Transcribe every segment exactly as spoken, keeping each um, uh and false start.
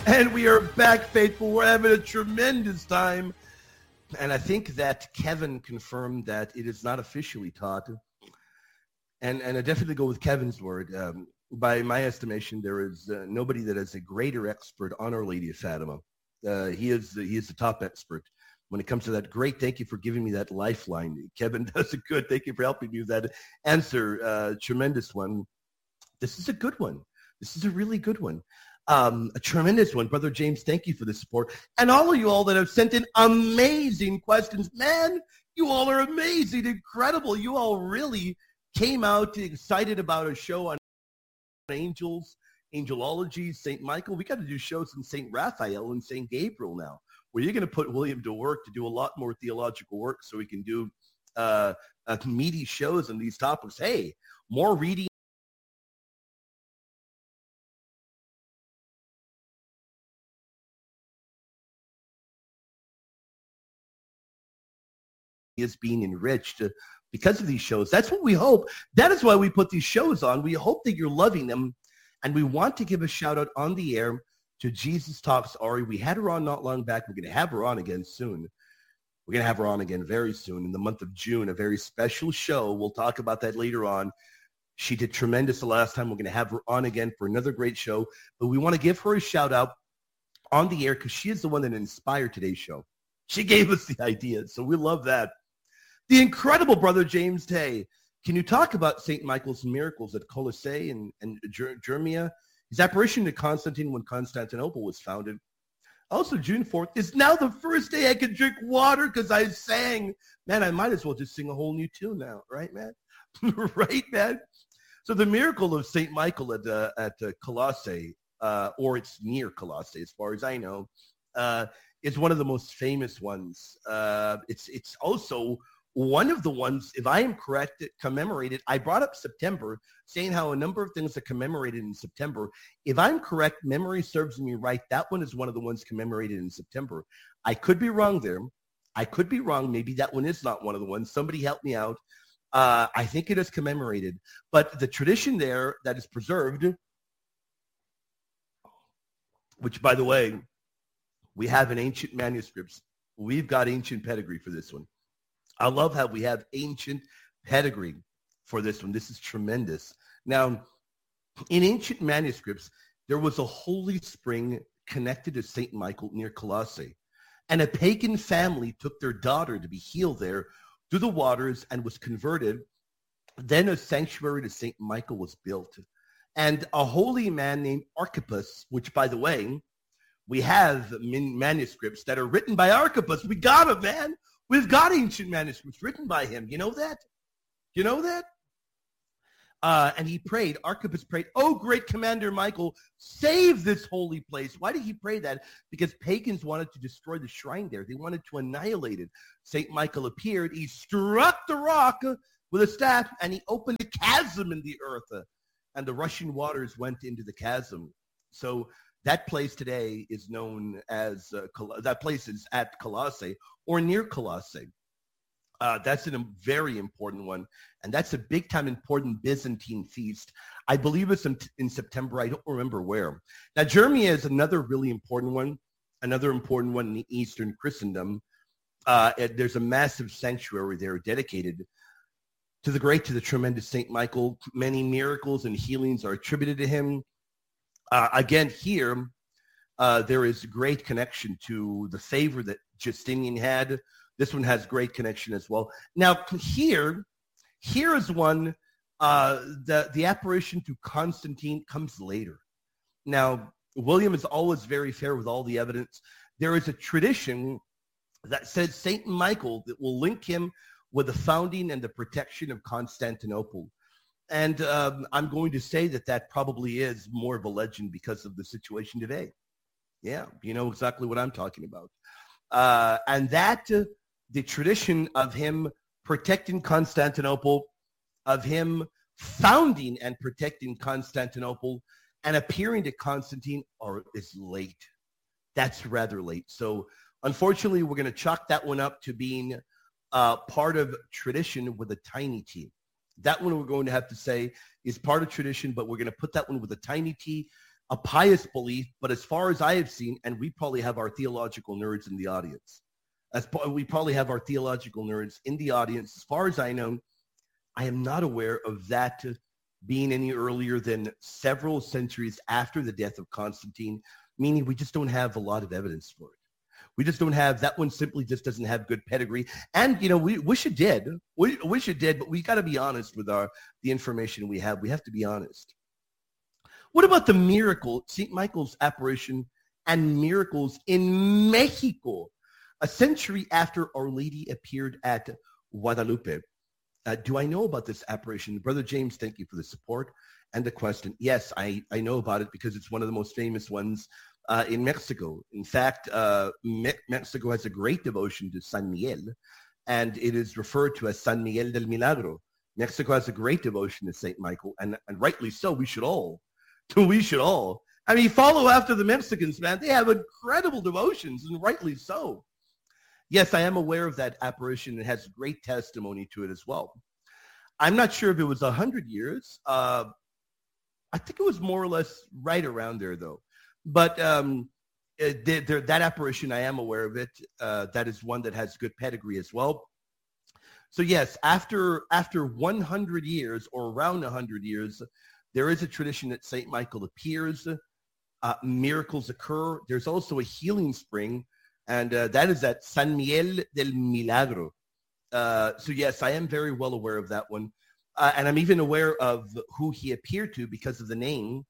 And we are back, faithful. We're having a tremendous time. And I think that Kevin confirmed that it is not officially taught. And and I definitely go with Kevin's word. Um, by my estimation, there is uh, nobody that is a greater expert on Our Lady of Fatima. Uh, he is he is the top expert when it comes to that. Great, thank you for giving me that lifeline. Kevin does it good. Thank you for helping me with that answer. Uh, tremendous one. This is a good one. This is a really good one. Um, a tremendous one. Brother James, thank you for the support. And all of you all that have sent in amazing questions. Man, you all are amazing, incredible. You all really came out excited about a show on angels, angelology, Saint Michael. We got to do shows in Saint Raphael and Saint Gabriel now, where you're going to put William to work to do a lot more theological work so we can do uh, uh, meaty shows on these topics. Hey, more reading is being enriched uh, because of these shows. That's what we hope. That is why we put these shows on. We hope that you're loving them, and we want to give a shout out on the air to Jesus Talks Ari. We had her on not long back. We're going to have her on again soon. We're going to have her on again very soon in the month of June, a very special show. We'll talk about that later on. She did tremendous the last time. We're going to have her on again for another great show, but we want to give her a shout out on the air because she is the one that inspired today's show. She gave us the idea, so we love that. The incredible Brother James Tay. Can you talk about Saint Michael's miracles at Colossae and, and Ger- Germia? His apparition to Constantine when Constantinople was founded. Also, June fourth is now the first day I can drink water because I sang. Man, I might as well just sing a whole new tune now, right, man? Right, man? So the miracle of Saint Michael at, uh, at uh, Colossae, uh, or it's near Colossae as far as I know, uh, is one of the most famous ones. Uh, it's it's also one of the ones, if I am correct, that commemorated. I brought up September, saying how a number of things are commemorated in September. If I'm correct, memory serves me right, that one is one of the ones commemorated in September. I could be wrong there. I could be wrong. Maybe that one is not one of the ones. Somebody help me out. Uh, I think it is commemorated. But the tradition there that is preserved, which, by the way, we have in ancient manuscripts. We've got ancient pedigree for this one. I love how we have ancient pedigree for this one. This is tremendous. Now, in ancient manuscripts, there was a holy spring connected to Saint Michael near Colossae, and a pagan family took their daughter to be healed there through the waters and was converted. Then a sanctuary to Saint Michael was built, and a holy man named Archippus, which, by the way, we have manuscripts that are written by Archippus. We got him, man. We've got ancient manuscripts written by him. You know that? You know that? Uh, and he prayed, Archippus prayed, "Oh, great Commander Michael, save this holy place." Why did he pray that? Because pagans wanted to destroy the shrine there. They wanted to annihilate it. Saint Michael appeared. He struck the rock with a staff, and he opened a chasm in the earth. And the rushing waters went into the chasm. So that place today is known as, uh, Col- that place is at Colossae or near Colossae. Uh, that's a very important one. And that's a big time important Byzantine feast. I believe it's in, in September. I don't remember where. Now, Germia is another really important one, another important one in Eastern Christendom. Uh, there's a massive sanctuary there dedicated to the great, to the tremendous Saint Michael. Many miracles and healings are attributed to him. Uh, again, here, uh, there is great connection to the favor that Justinian had. This one has great connection as well. Now, here, here is one, uh, the, the apparition to Constantine comes later. Now, William is always very fair with all the evidence. There is a tradition that says Saint Michael that will link him with the founding and the protection of Constantinople. And um, I'm going to say that that probably is more of a legend because of the situation today. Yeah, you know exactly what I'm talking about. Uh, and that, uh, the tradition of him protecting Constantinople, of him founding and protecting Constantinople and appearing to Constantine are, is late. That's rather late. So unfortunately, we're going to chalk that one up to being uh, part of tradition with a tiny t. That one we're going to have to say is part of tradition, but we're going to put that one with a tiny t. a pious belief, but as far as I have seen, and we probably have our theological nerds in the audience, as we probably have our theological nerds in the audience, as far as I know, I am not aware of that being any earlier than several centuries after the death of Constantine, meaning we just don't have a lot of evidence for it. We just don't have, that one simply just doesn't have good pedigree. And, you know, we wish it did. We wish it did, but we got to be honest with our the information we have. We have to be honest. What about the miracle, Saint Michael's apparition and miracles in Mexico, a century after Our Lady appeared at Guadalupe? Uh, do I know about this apparition? Brother James, thank you for the support and the question. Yes, I, I know about it because it's one of the most famous ones uh, in Mexico. In fact, uh, Me- Mexico has a great devotion to San Miguel, and it is referred to as San Miguel del Milagro. Mexico has a great devotion to Saint Michael, and, and rightly so. We should all. We should all. I mean, follow after the Mexicans, man. They have incredible devotions, and rightly so. Yes, I am aware of that apparition. It has great testimony to it as well. I'm not sure if it was one hundred years. Uh, I think it was more or less right around there, though. But um, it, there, there, that apparition, I am aware of it. Uh, that is one that has good pedigree as well. So yes, after after one hundred years or around one hundred years, there is a tradition that Saint Michael appears. Uh, miracles occur. There's also a healing spring. And uh, that is at San Miguel del Milagro. Uh, so yes, I am very well aware of that one. Uh, and I'm even aware of who he appeared to because of the name.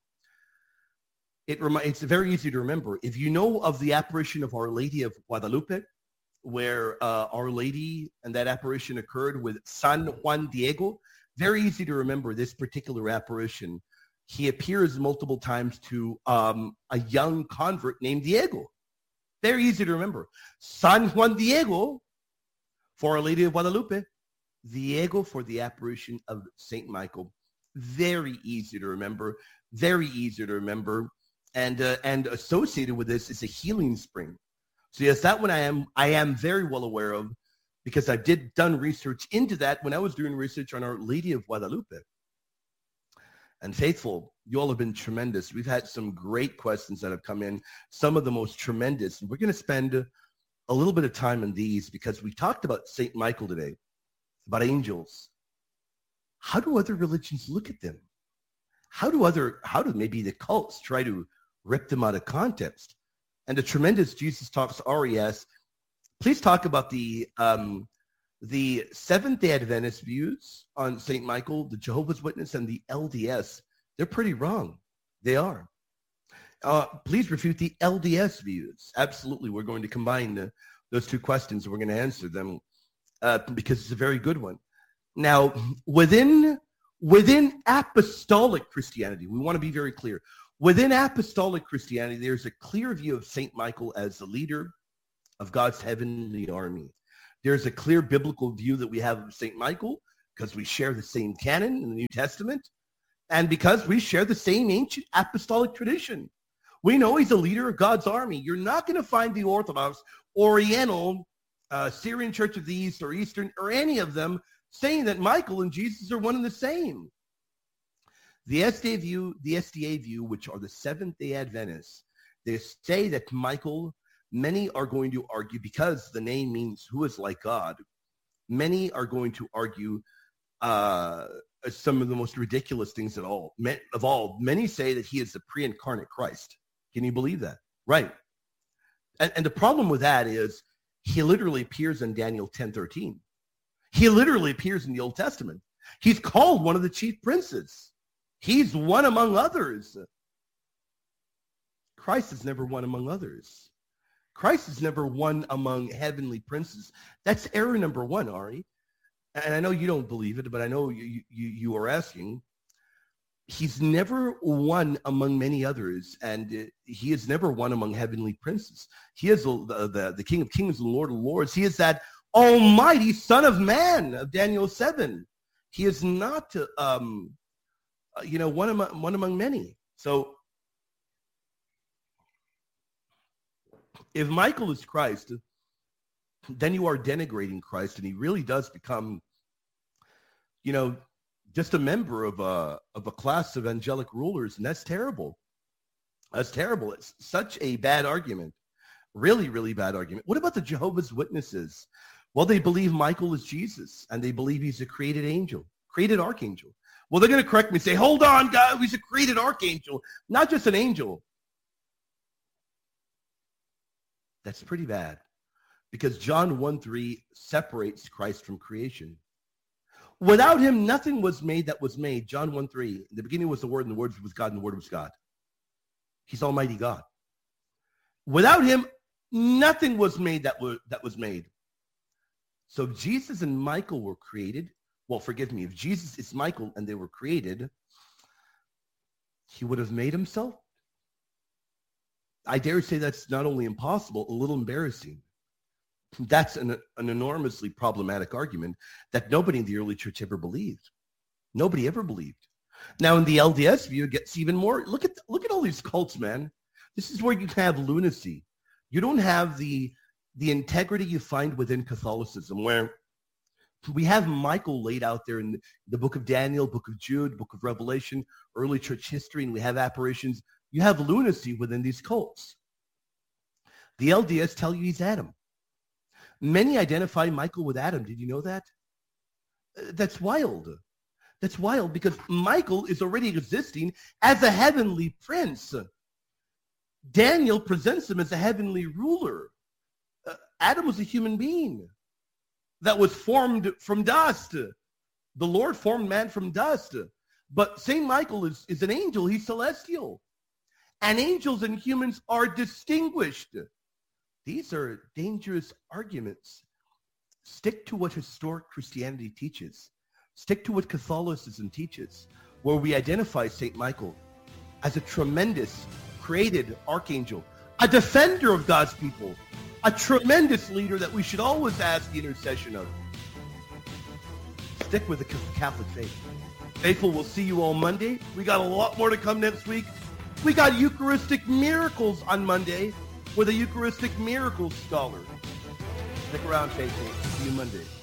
It remi- it's very easy to remember. If you know of the apparition of Our Lady of Guadalupe, where uh, Our Lady and that apparition occurred with San Juan Diego, very easy to remember this particular apparition. He appears multiple times to um, a young convert named Diego. Very easy to remember. San Juan Diego for Our Lady of Guadalupe. Diego for the apparition of Saint Michael. Very easy to remember. Very easy to remember. And uh, and associated with this is a healing spring. So yes, that one I am I am very well aware of because I did done research into that when I was doing research on Our Lady of Guadalupe. And faithful, you all have been tremendous. We've had some great questions that have come in, some of the most tremendous. And we're going to spend a little bit of time on these because we talked about Saint Michael today, about angels. How do other religions look at them? How do other, how do maybe the cults try to rip them out of context? And the tremendous Jesus Talks Ari asks, please talk about the um, the Seventh-day Adventist views on Saint Michael, the Jehovah's Witness, and the L D S. They're pretty wrong. They are. Uh, please refute the L D S views. Absolutely. We're going to combine the, those two questions. We're going to answer them uh, because it's a very good one. Now, within, within apostolic Christianity, we want to be very clear. Within apostolic Christianity, there's a clear view of Saint Michael as the leader of God's heavenly army. There's a clear biblical view that we have of Saint Michael because we share the same canon in the New Testament and because we share the same ancient apostolic tradition. We know he's a leader of God's army. You're not going to find the Orthodox, Oriental, uh, Syrian Church of the East, or Eastern, or any of them saying that Michael and Jesus are one and the same. The S D A view, the S D A view, which are the Seventh-day Adventists, they say that Michael, many are going to argue, because the name means who is like God, many are going to argue uh, some of the most ridiculous things at all, of all. Many say that he is the pre-incarnate Christ. Can you believe that? Right. And, and the problem with that is he literally appears in Daniel ten thirteen. He literally appears in the Old Testament. He's called one of the chief princes. He's one among others. Christ is never one among others. Christ is never one among heavenly princes. That's error number one, Ari. And I know you don't believe it, but I know you, you, you are asking. He's never one among many others, and he is never one among heavenly princes. He is the, the, the King of Kings and Lord of Lords. He is that almighty Son of Man of Daniel seven. He is not, um, you know, one among, one among many. So if Michael is Christ, then you are denigrating Christ, and he really does become, you know, just a member of a of a class of angelic rulers, and that's terrible. That's terrible. It's such a bad argument. Really, really bad argument. What about the Jehovah's Witnesses? Well, they believe Michael is Jesus, and they believe he's a created angel, created archangel. Well, they're going to correct me and say, hold on, God, he's a created archangel, not just an angel. That's pretty bad, because John one three separates Christ from creation. Without him, nothing was made that was made. John one three, in the beginning was the Word, and the Word was God, and the Word was God. He's Almighty God. Without him, nothing was made that was, that was made. So if Jesus and Michael were created, well, forgive me, if Jesus is Michael and they were created, he would have made himself? I dare say that's not only impossible, a little embarrassing. That's an, an enormously problematic argument that nobody in the early church ever believed. Nobody ever believed. Now, in the L D S view, it gets even more. Look at, look at all these cults, man. This is where you can have lunacy. You don't have the, the integrity you find within Catholicism, where we have Michael laid out there in the book of Daniel, book of Jude, book of Revelation, early church history, and we have apparitions. You have lunacy within these cults. The L D S tell you he's Adam. Many identify Michael with Adam. Did you know that? That's wild. That's wild, because Michael is already existing as a heavenly prince. Daniel presents him as a heavenly ruler. Uh, Adam was a human being that was formed from dust. The Lord formed man from dust. But Saint Michael is, is an angel. He's celestial. And angels and humans are distinguished. These are dangerous arguments. Stick to what historic Christianity teaches. Stick to what Catholicism teaches, where we identify Saint Michael as a tremendous created archangel, a defender of God's people, a tremendous leader that we should always ask the intercession of. Stick with the Catholic faith. Faithful, we'll see you all Monday. We got a lot more to come next week. We got Eucharistic miracles on Monday with a Eucharistic miracles scholar. Stick around, Faithful. See you Monday.